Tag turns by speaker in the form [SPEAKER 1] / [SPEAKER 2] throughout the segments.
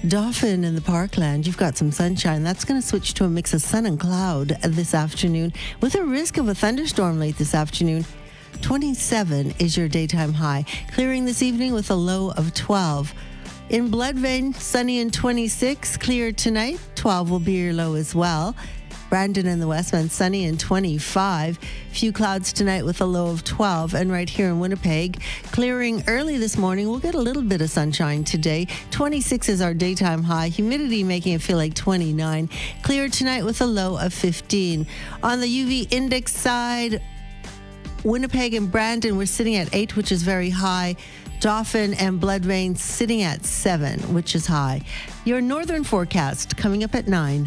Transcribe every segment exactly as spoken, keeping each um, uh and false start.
[SPEAKER 1] Dauphin in the Parkland, you've got some sunshine. That's going to switch to a mix of sun and cloud this afternoon with a risk of a thunderstorm late this afternoon. twenty-seven is your daytime high. Clearing this evening with a low of twelve. In Bloodvein, sunny and twenty-six. Clear tonight. twelve will be your low as well. Brandon in the Westman, sunny and twenty-five. Few clouds tonight with a low of twelve. And right here in Winnipeg, clearing early this morning. We'll get a little bit of sunshine today. twenty-six is our daytime high. Humidity making it feel like twenty-nine. Clear tonight with a low of fifteen. On the U V index side, Winnipeg and Brandon, we're sitting at eight, which is very high. Dauphin and Bloodvein sitting at seven, which is high. Your northern forecast coming up at nine.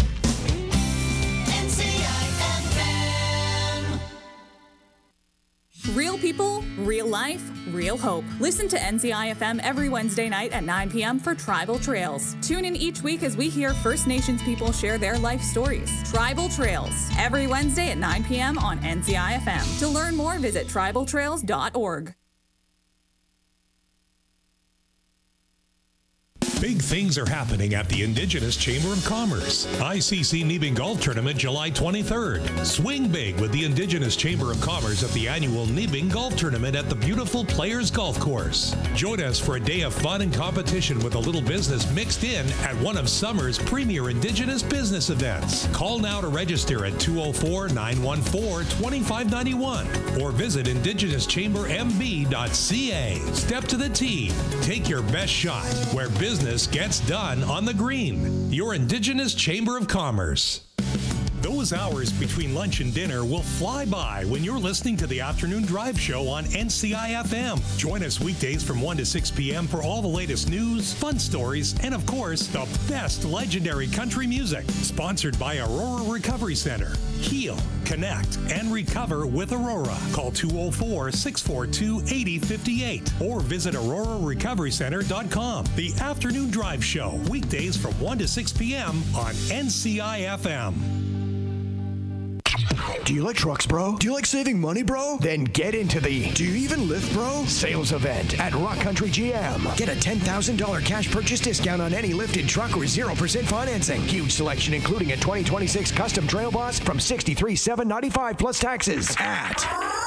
[SPEAKER 2] Real people, real life, real hope. Listen to N C I F M every Wednesday night at nine p.m. for Tribal Trails. Tune in each week as we hear First Nations people share their life stories. Tribal Trails, every Wednesday at nine p.m. on N C I F M. To learn more, visit tribal trails dot org.
[SPEAKER 3] Big things are happening at the Indigenous Chamber of Commerce. I C C Nibing Golf Tournament July twenty-third. Swing big with the Indigenous Chamber of Commerce at the annual Nibing Golf Tournament at the beautiful Players Golf Course. Join us for a day of fun and competition with a little business mixed in at one of summer's premier Indigenous business events. Call now to register at two oh four, nine one four, two five nine one or visit indigenous chamber m b dot c a. Step to the tee. Take your best shot where business gets done on the green. Your Indigenous Chamber of Commerce. Those hours between lunch and dinner will fly by when you're listening to the Afternoon Drive Show on N C I F M. Join us weekdays from one to six p.m. for all the latest news, fun stories, and of course, the best legendary country music. Sponsored by Aurora Recovery Center. Heal, connect, and recover with Aurora. Call two oh four, six four two, eight oh five eight or visit aurora recovery center dot com. The Afternoon Drive Show, weekdays from one to six p.m. on N C I F M.
[SPEAKER 4] Do you like trucks, bro? Do you like saving money, bro? Then get into the Do You Even Lift, Bro? Sales event at Rock Country G M. Get a ten thousand dollars cash purchase discount on any lifted truck or zero percent financing. Huge selection including a twenty twenty-six custom Trail Boss from sixty-three thousand seven hundred ninety-five dollars plus taxes at